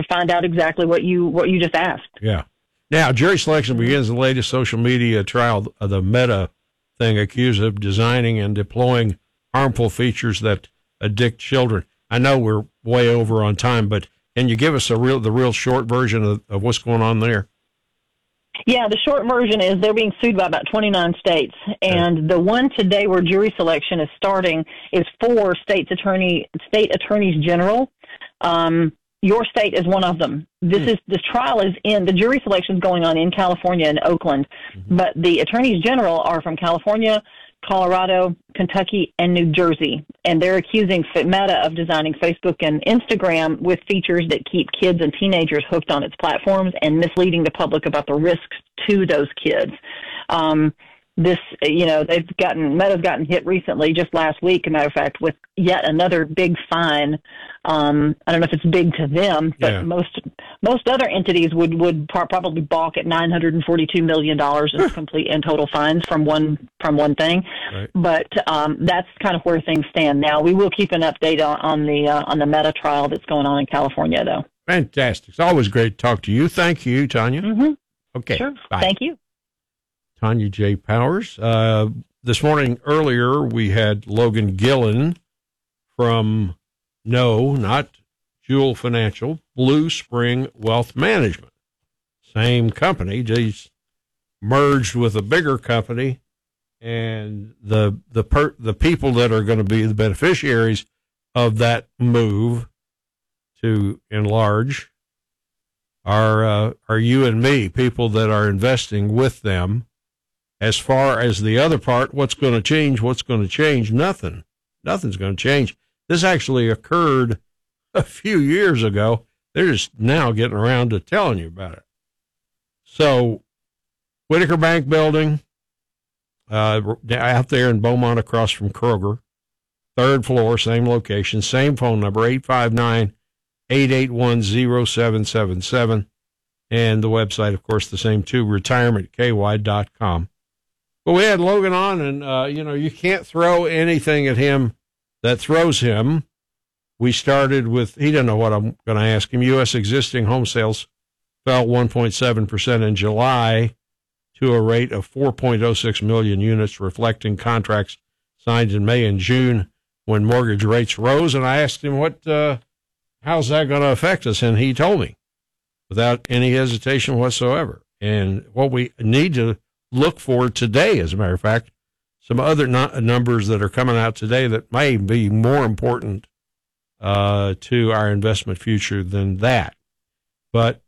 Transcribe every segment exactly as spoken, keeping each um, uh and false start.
find out exactly what you what you just asked. Yeah. Now, jury selection begins the latest social media trial of the Meta thing, accused of designing and deploying harmful features that addict children. I know we're way over on time, but can you give us a real the real short version of, of what's going on there? Yeah, the short version is they're being sued by about twenty-nine states, and okay. the one today where jury selection is starting is for states attorney, state attorneys general. Um, your state is one of them. This mm. is this trial is in the jury selection is going on in California and Oakland, mm-hmm. but the attorneys general are from California, Colorado, Kentucky, and New Jersey, and they're accusing Meta of designing Facebook and Instagram with features that keep kids and teenagers hooked on its platforms and misleading the public about the risks to those kids. Um, this, you know, they've gotten, Meta's gotten hit recently, just last week, as a matter of fact, with yet another big fine. Um, I don't know if it's big to them, but yeah. most most other entities would, would par- probably balk at nine hundred forty-two million dollars in complete and total fines from one from one thing. Right. But um, that's kind of where things stand now. We will keep an update on, on the uh, on the Meta trial that's going on in California, though. Fantastic. It's always great to talk to you. Thank you, Tanya. Mm-hmm. Okay. Sure. Bye. Thank you. Tanya J. Powers. Uh, this morning, earlier, we had Logan Gillen from, no, not Jewel Financial, Blue Spring Wealth Management. Same company, just merged with a bigger company, and the the per, the people that are going to be the beneficiaries of that move to enlarge are uh, are you and me, people that are investing with them. As far as the other part, what's going to change, what's going to change? Nothing. Nothing's going to change. This actually occurred a few years ago. They're just now getting around to telling you about it. So, Whitaker Bank Building, uh, out there in Beaumont across from Kroger, third floor, same location, same phone number, eight five nine, eight eight one, zero seven seven seven. And the website, of course, the same too, retirement k y dot com. But we had Logan on, and, uh, you know, you can't throw anything at him that throws him. We started with, he doesn't know what I'm going to ask him. U S existing home sales fell one point seven percent in July to a rate of four point oh six million units, reflecting contracts signed in May and June when mortgage rates rose. And I asked him, what, uh, how's that going to affect us? And he told me without any hesitation whatsoever. And what we need to look for today, as a matter of fact, some other no- numbers that are coming out today that may be more important uh, to our investment future than that. But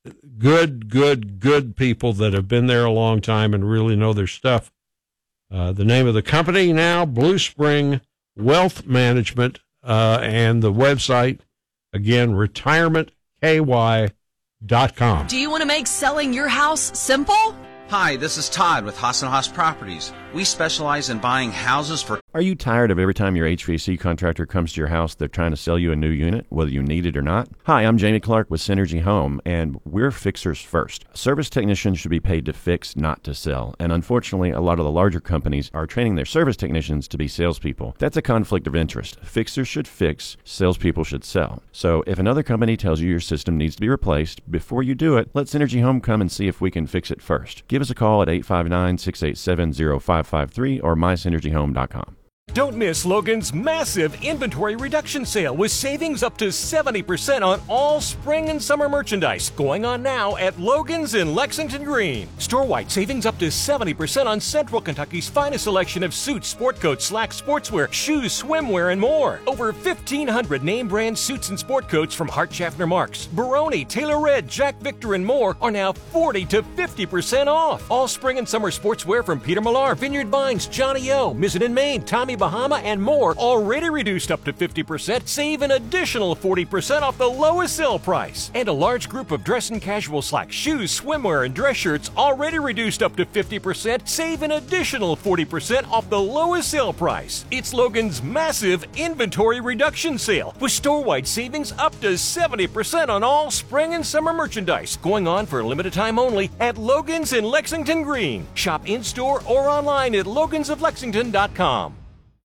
good, good, good people that have been there a long time and really know their stuff. Uh, the name of the company now, Blue Spring Wealth Management, uh, and the website, again, retirement k y dot com. Do you want to make selling your house simple? Hi, this is Todd with Haas and Haas Properties. We specialize in buying houses for... Are you tired of every time your H V A C contractor comes to your house, they're trying to sell you a new unit, whether you need it or not? Hi, I'm Jamie Clark with Synergy Home, and we're fixers first. Service technicians should be paid to fix, not to sell. And unfortunately, a lot of the larger companies are training their service technicians to be salespeople. That's a conflict of interest. Fixers should fix, salespeople should sell. So if another company tells you your system needs to be replaced, before you do it, let Synergy Home come and see if we can fix it first. Give us a call at eight five nine, six eight seven, zero five five three or my synergy home dot com. Don't miss Logan's massive inventory reduction sale with savings up to seventy percent on all spring and summer merchandise going on now at Logan's in Lexington Green. Store-wide savings up to seventy percent on Central Kentucky's finest selection of suits, sport coats, slacks, sportswear, shoes, swimwear, and more. Over fifteen hundred name-brand suits and sport coats from Hart Schaffner Marks, Baroni, Taylor Red, Jack Victor, and more are now forty to fifty percent off. All spring and summer sportswear from Peter Millar, Vineyard Vines, Johnny O, Mizzen and Main, Tommy Bahama, and more, already reduced up to fifty percent. Save an additional forty percent off the lowest sale price. And a large group of dress and casual slacks, shoes, swimwear, and dress shirts, already reduced up to fifty percent. Save an additional forty percent off the lowest sale price. It's Logan's massive inventory reduction sale with store-wide savings up to seventy percent on all spring and summer merchandise, going on for a limited time only at Logan's in Lexington Green. Shop in-store or online at logans of lexington dot com.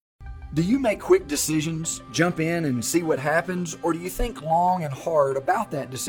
Do you make quick decisions, jump in and see what happens, or do you think long and hard about that decision?